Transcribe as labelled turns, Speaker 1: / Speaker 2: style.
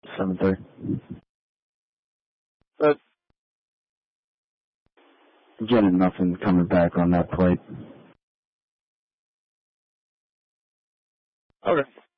Speaker 1: 7:30.
Speaker 2: But
Speaker 1: Getting nothing coming back on that plate.
Speaker 2: okay.